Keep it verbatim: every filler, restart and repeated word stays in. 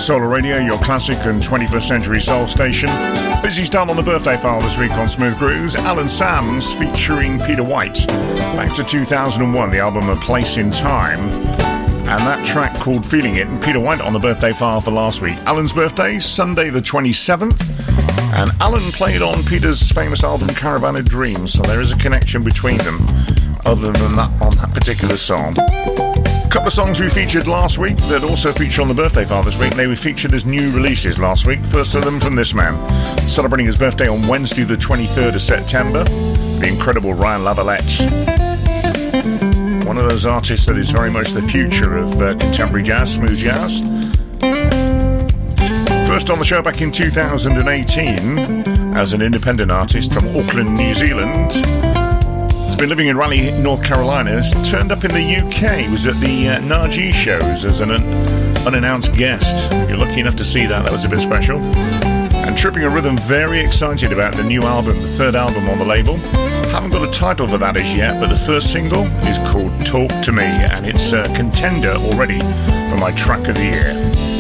Solar Radio, your classic and twenty-first century soul station. Busy start on the birthday file this week on Smooth Grooves. Alan Sams featuring Peter White. Back to two thousand one, the album A Place in Time. And that track called Feeling It, and Peter White on the birthday file for last week. Alan's birthday, Sunday the twenty-seventh. And Alan played on Peter's famous album Caravan of Dreams, so there is a connection between them, other than that on that particular song. A couple of songs we featured last week that also feature on the birthday file this week. They were featured as new releases last week. First of them from this man, celebrating his birthday on Wednesday the twenty-third of September, the incredible Ryan Lavalette. One of those artists that is very much the future of uh, contemporary jazz, smooth jazz. First on the show back in two thousand eighteen as an independent artist from Auckland, New Zealand. He's been living in Raleigh, North Carolina. He's turned up in the U K. He was at the uh, Naji shows as an un- unannounced guest. If you're lucky enough to see that, that was a bit special. And Tripping a Rhythm, very excited about the new album, the third album on the label. Haven't got a title for that as yet, but the first single is called Talk to Me, and it's a contender already for my track of the year.